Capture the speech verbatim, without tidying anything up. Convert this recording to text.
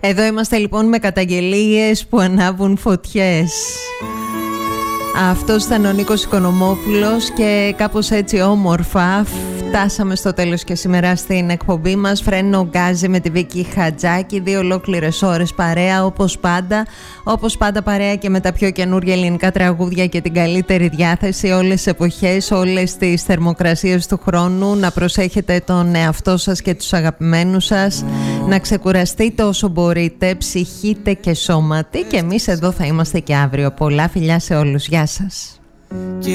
Εδώ είμαστε λοιπόν με καταγγελίες που ανάβουν φωτιές. Αυτός ήταν ο Νίκος Οικονομόπουλος και κάπως έτσι όμορφα φτάσαμε στο τέλος και σήμερα στην εκπομπή μας. Φρένο γκάζι με τη Βίκη Χατζάκη, δύο ολόκληρες ώρες παρέα όπως πάντα. Όπως πάντα παρέα και με τα πιο καινούργια ελληνικά τραγούδια και την καλύτερη διάθεση όλες τις εποχές, όλες τις θερμοκρασίες του χρόνου. Να προσέχετε τον εαυτό σας και τους αγαπημένους σας, να ξεκουραστείτε όσο μπορείτε, ψυχείτε και σώματι, και εμείς εδώ θα είμαστε και αύριο. Πολλά φιλιά σε όλους, γεια σας.